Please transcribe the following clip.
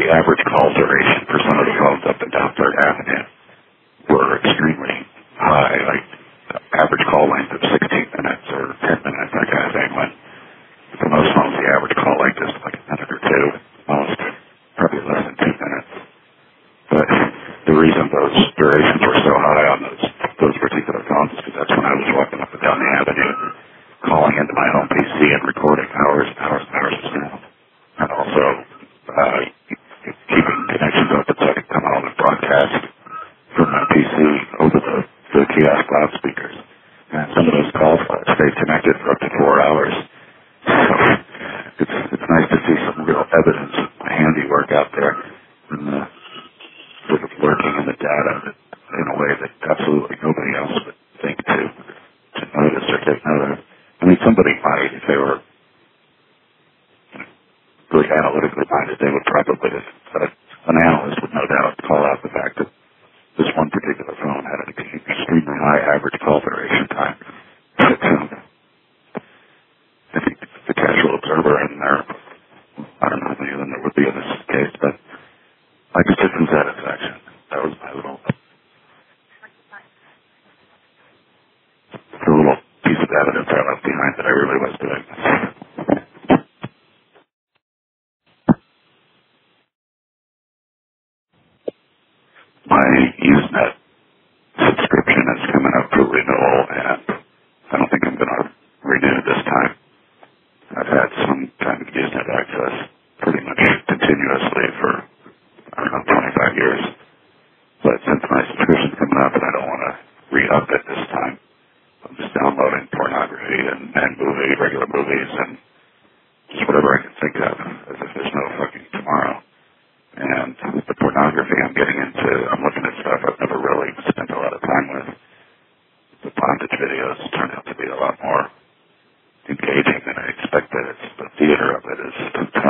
the average call duration for some of the phones up and down Third Avenue were extremely high, like average call length of 16 minutes or 10 minutes, that kind of thing. When for most phones, the average call length is like a minute or two, most probably less than 2 minutes. But the reason those durations were so high on those particular phones is because that's when I was walking up and down the avenue, calling into my home PC and recording hours and hours and hours of sound, and also keeping connections open so I could come home and broadcast from my PC over the kiosk loudspeakers. And some of those calls stayed connected for up to 4 hours. So it's nice to see some real evidence of my handiwork out there and sort of lurking in the data in a way that absolutely nobody else would think to notice or take note of. I mean, somebody might, if they were really analytically minded, they would probably, an analyst would no doubt call out the fact that this one particular phone had an extremely high average call duration time. But I think the casual observer in there, I don't know how many of them there would be in this case, but I just took some satisfaction. That was my little piece of evidence I left behind that I really was doing this. My Usenet subscription is coming up for renewal, and I don't think I'm going to renew this time. I've had some kind of Usenet access pretty much continuously for, I don't know, 25 years. But since my subscription's coming up and I don't want to re-up it this time, I'm just downloading pornography and regular movies, and just whatever I can think of, as if there's no fucking tomorrow. And with the pornography I'm getting into, I'm looking at stuff I've never really spent a lot of time with. The bondage videos turn out to be a lot more engaging than I expected. The theater of it is